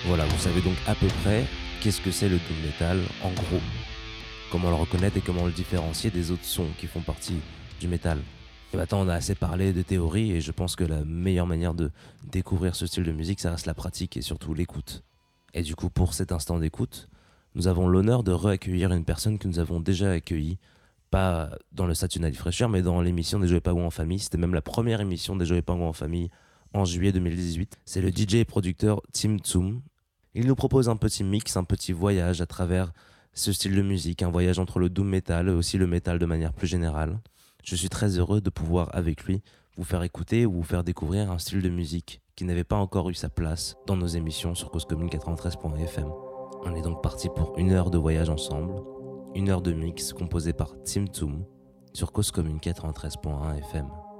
Voilà, vous savez donc à peu près qu'est-ce que c'est le doom metal, en gros. Comment le reconnaître et comment le différencier des autres sons qui font partie du metal. Et maintenant, on a assez parlé de théorie et je pense que la meilleure manière de découvrir ce style de musique, ça reste la pratique et surtout l'écoute. Et du coup, pour cet instant d'écoute, nous avons l'honneur de réaccueillir une personne que nous avons déjà accueillie, pas dans le Saturday Night Fresher, mais dans l'émission des Joyeux Pingouins en famille. C'était même la première émission des Joyeux Pingouins en famille en juillet 2018. C'est le DJ et producteur Tim Tsum. Il nous propose un petit mix, un petit voyage à travers ce style de musique, un voyage entre le doom metal et aussi le metal de manière plus générale. Je suis très heureux de pouvoir avec lui vous faire écouter ou vous faire découvrir un style de musique qui n'avait pas encore eu sa place dans nos émissions sur Cause Commune 93.fm. On est donc parti pour 1 heure de voyage ensemble, 1 heure de mix composé par Tim Tsum sur Cause Commune 93.1 FM.